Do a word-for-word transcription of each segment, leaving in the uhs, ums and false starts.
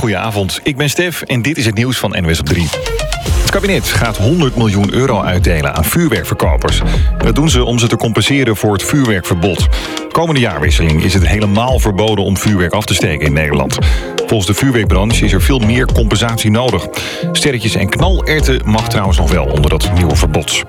goedenavond. Ik ben Stef en dit is het nieuws van N O S op drie. Het kabinet gaat honderd miljoen euro uitdelen aan vuurwerkverkopers. Dat doen ze om ze te compenseren voor het vuurwerkverbod. Komende jaarwisseling is het helemaal verboden om vuurwerk af te steken in Nederland. Volgens de vuurwerkbranche is er veel meer compensatie nodig. Sterretjes en knalerwten mag trouwens nog wel onder dat nieuwe verbod.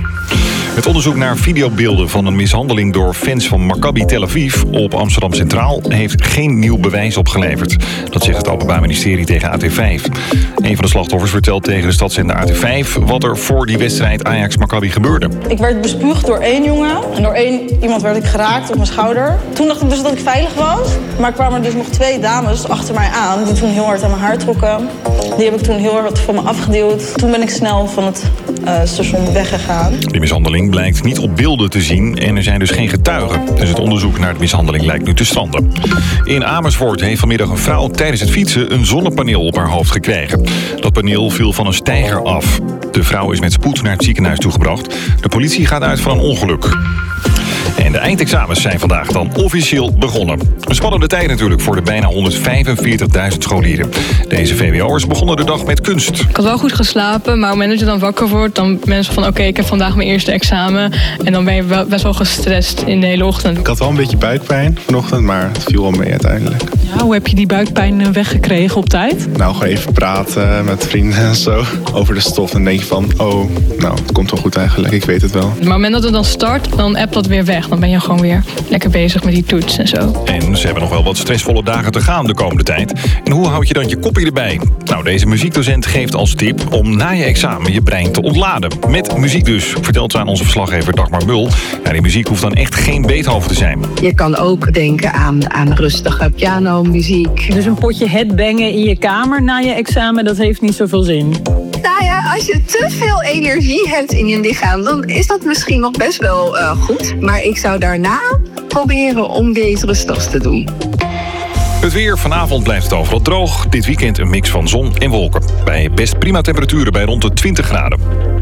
Het onderzoek naar videobeelden van een mishandeling door fans van Maccabi Tel Aviv op Amsterdam Centraal heeft geen nieuw bewijs opgeleverd. Dat zegt het Openbaar Ministerie tegen A T vijf. Een van de slachtoffers vertelt tegen de stadszender A T vijf wat er voor die wedstrijd Ajax-Maccabi gebeurde. Ik werd bespuugd door één jongen en door één iemand werd ik geraakt op mijn schouder. Toen dacht ik dus dat ik veilig was, maar er kwamen dus nog twee dames achter mij aan die toen heel hard aan mijn haar trokken. Die heb ik toen heel hard van me afgeduwd. Toen ben ik snel van het uh, station weggegaan. Die mishandeling blijkt niet op beelden te zien en er zijn dus geen getuigen. Dus het onderzoek naar de mishandeling lijkt nu te stranden. In Amersfoort heeft vanmiddag een vrouw tijdens het fietsen een zonnepaneel op haar hoofd gekregen. Dat paneel viel van een steiger af. De vrouw is met spoed naar het ziekenhuis toegebracht. De politie gaat uit van een ongeluk. En de eindexamens zijn vandaag dan officieel begonnen. Een spannende tijd natuurlijk voor de bijna honderdvijfenveertigduizend scholieren. Deze V W O'ers begonnen de dag met kunst. Ik had wel goed geslapen, maar op het moment dat je dan wakker wordt, dan ben je van oké, okay, ik heb vandaag mijn eerste examen. En dan ben je wel, best wel gestrest in de hele ochtend. Ik had wel een beetje buikpijn vanochtend, maar het viel wel mee uiteindelijk. Ja, hoe heb je die buikpijn weggekregen op tijd? Nou, gewoon even praten met vrienden en zo over de stof. En dan denk je van, oh, nou, het komt wel goed eigenlijk, ik weet het wel. Maar op het moment dat het dan start, dan appt dat weer weg. Dan ben je gewoon weer lekker bezig met die toets en zo. En ze hebben nog wel wat stressvolle dagen te gaan de komende tijd. En hoe houd je dan je kopje erbij? Nou, deze muziekdocent geeft als tip om na je examen je brein te ontladen. Met muziek dus, vertelt ze aan onze verslaggever Dagmar Mul. Ja, die muziek hoeft dan echt geen Beethoven te zijn. Je kan ook denken aan, aan rustige pianomuziek. Dus een potje headbangen in je kamer na je examen, dat heeft niet zoveel zin. Nou ja, als je te veel energie hebt in je lichaam, dan is dat misschien nog best wel uh, goed. Maar ik zou daarna proberen om deze rustig te doen. Het weer, vanavond blijft het overal droog. Dit weekend een mix van zon en wolken. Bij best prima temperaturen bij rond de twintig graden.